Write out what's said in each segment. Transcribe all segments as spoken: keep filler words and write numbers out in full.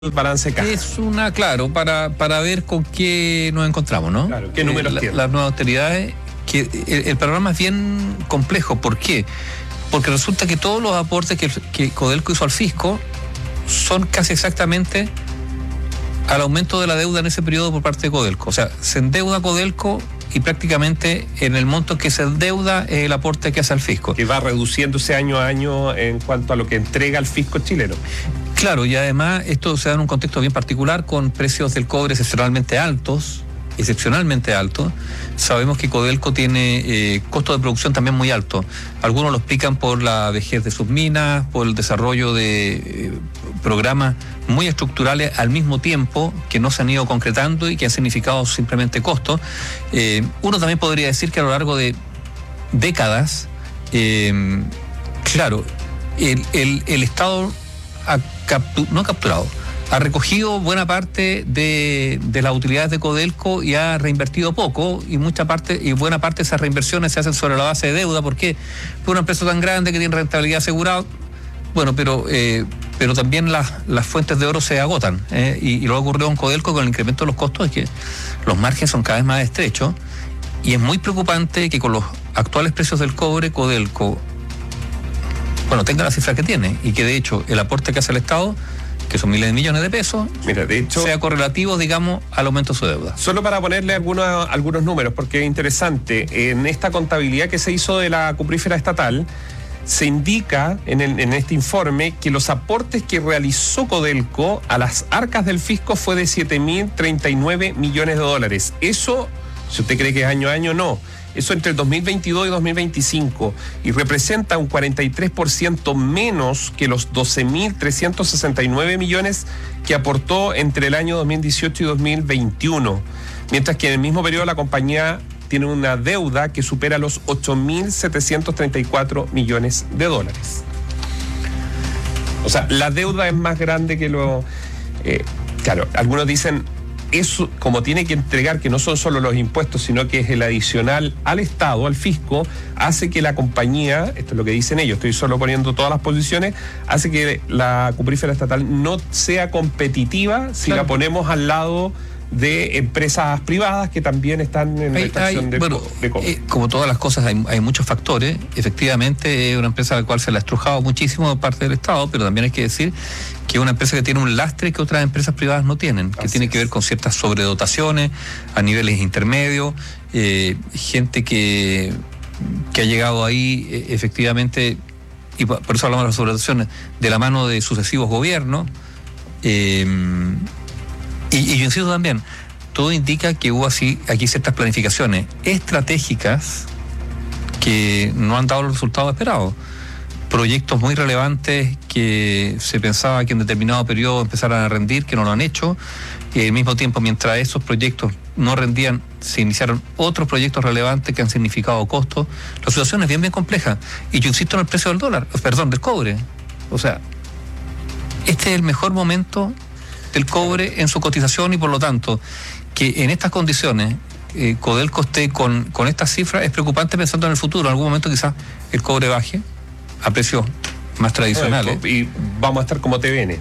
el balance caja. Es una, claro, para, para ver con qué nos encontramos, ¿no? Claro, qué números eh, tiene. la, las nuevas autoridades, que el, el panorama es bien complejo. ¿Por qué? Porque resulta que todos los aportes que, que Codelco hizo al fisco son casi exactamente al aumento de la deuda en ese periodo por parte de Codelco. O sea, se endeuda Codelco y prácticamente en el monto que se endeuda es el aporte que hace al fisco. Que va reduciéndose año a año en cuanto a lo que entrega el fisco chileno. Claro, y además esto se da en un contexto bien particular con precios del cobre excepcionalmente altos, excepcionalmente altos. Sabemos que Codelco tiene eh, costos de producción también muy altos. Algunos lo explican por la vejez de sus minas, por el desarrollo de eh, programas muy estructurales al mismo tiempo que no se han ido concretando y que han significado simplemente costos. Eh, uno también podría decir que a lo largo de décadas, eh, claro, el, el, el Estado ha captu- no ha capturado, ha recogido buena parte de, de las utilidades de Codelco y ha reinvertido poco, y mucha parte y buena parte de esas reinversiones se hacen sobre la base de deuda. ¿Por qué? Por una empresa tan grande que tiene rentabilidad asegurada. Bueno, pero eh, pero también las, las fuentes de oro se agotan, eh, y, y lo que ocurrió con Codelco con el incremento de los costos es que los márgenes son cada vez más estrechos, y es muy preocupante que con los actuales precios del cobre Codelco, bueno, tenga la cifra que tiene, y que de hecho el aporte que hace el Estado, que son miles de millones de pesos, Mira, de hecho, sea correlativo, digamos, al aumento de su deuda. Solo para ponerle algunos, algunos números, porque es interesante, en esta contabilidad que se hizo de la cuprífera estatal, se indica en, el, en este informe que los aportes que realizó Codelco a las arcas del fisco fue de siete mil treinta y nueve millones de dólares. Eso, si usted cree que es año a año, no. Eso entre el dos mil veintidós y dos mil veinticinco, y representa un cuarenta y tres por ciento menos que los doce mil trescientos sesenta y nueve millones que aportó entre el año dos mil dieciocho y dos mil veintiuno, mientras que en el mismo periodo la compañía tiene una deuda que supera los ocho mil setecientos treinta y cuatro millones de dólares. O sea, la deuda es más grande que lo... Eh, claro, algunos dicen... Eso, como tiene que entregar, que no son solo los impuestos, sino que es el adicional al Estado, al fisco, hace que la compañía, esto es lo que dicen ellos, estoy solo poniendo todas las posiciones, hace que la cuprífera estatal no sea competitiva si claro. la ponemos al lado de empresas privadas que también están en la extracción de, bueno, de cobre. Eh, como todas las cosas, hay, hay muchos factores. Efectivamente, es una empresa a la cual se le ha estrujado muchísimo de parte del Estado, pero también hay que decir que es una empresa que tiene un lastre que otras empresas privadas no tienen, que Así tiene es. que ver con ciertas sobredotaciones a niveles intermedios, eh, gente que, que ha llegado ahí eh, efectivamente, y por eso hablamos de las sobredotaciones, de la mano de sucesivos gobiernos. Eh, Y, y yo insisto también, todo indica que hubo así aquí ciertas planificaciones estratégicas que no han dado los resultados esperados. Proyectos muy relevantes que se pensaba que en determinado periodo empezaran a rendir, que no lo han hecho. Y al mismo tiempo, mientras esos proyectos no rendían, se iniciaron otros proyectos relevantes que han significado costos. La situación es bien, bien compleja. Y yo insisto en el precio del dólar, perdón, del cobre. O sea, este es el mejor momento del cobre en su cotización, y por lo tanto que en estas condiciones eh, Codelco esté con, con estas cifras es preocupante pensando en el futuro. En algún momento quizás el cobre baje a precios más tradicionales. Y vamos a estar como T V N.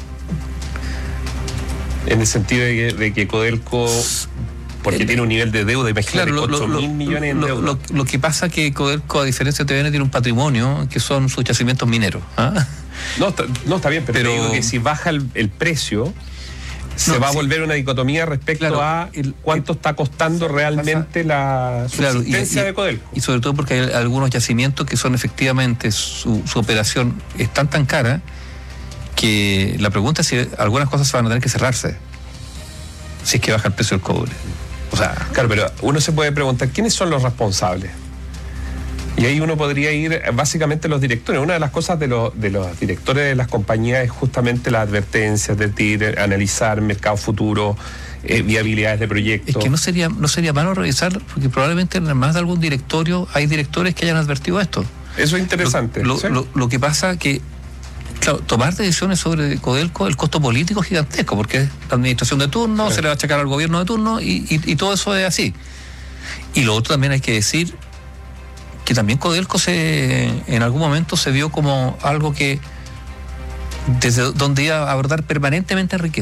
En el sentido de que, de que Codelco, porque el, tiene un nivel de deuda, imagínate, claro, ocho mil millones en lo, deuda. Lo, lo, lo que pasa es que Codelco, a diferencia de T V N, tiene un patrimonio que son sus yacimientos mineros. ¿Ah? No, está, no está bien, pero, pero te digo que si baja el, el precio, se no, va a volver sí. una dicotomía respecto claro, a el, cuánto el, está costando realmente pasa, la subsistencia claro, y, de Codelco. Y sobre todo porque hay algunos yacimientos que son efectivamente, su, su operación es tan tan cara que la pregunta es si algunas cosas se van a tener que cerrarse si es que baja el precio del cobre. O sea, claro, pero uno se puede preguntar, ¿quiénes son los responsables? Y ahí uno podría ir básicamente los directores. Una de las cosas de, lo, de los directores de las compañías es justamente las advertencias, de decir, analizar mercado futuro, eh, viabilidades de proyectos. Es que no sería, no sería malo revisar, porque probablemente en más de algún directorio hay directores que hayan advertido esto. Eso es interesante. Lo, ¿sí? lo, lo que pasa que, claro, tomar decisiones sobre Codelco, el costo político es gigantesco, porque es la administración de turno, sí. se le va a achacar al gobierno de turno, y, y, y todo eso es así. Y lo otro también hay que decir que también Codelco se, en algún momento se vio como algo que Desde donde iba a abordar permanentemente riqueza.